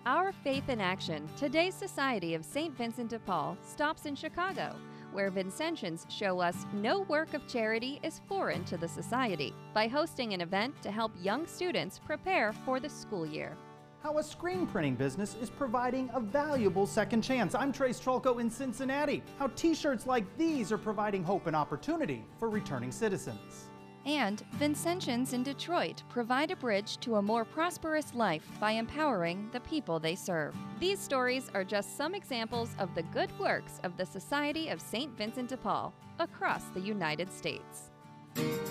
Our Faith in Action, today's Society of St. Vincent de Paul, stops in Chicago, where Vincentians show us no work of charity is foreign to the Society by hosting an event to help young students prepare for the school year. How a screen printing business is providing a valuable second chance. I'm Trace Trolko in Cincinnati. How t-shirts like these are providing hope and opportunity for returning citizens. And Vincentians in Detroit provide a bridge to a more prosperous life by empowering the people they serve. These stories are just some examples of the good works of the Society of St. Vincent de Paul across the United States.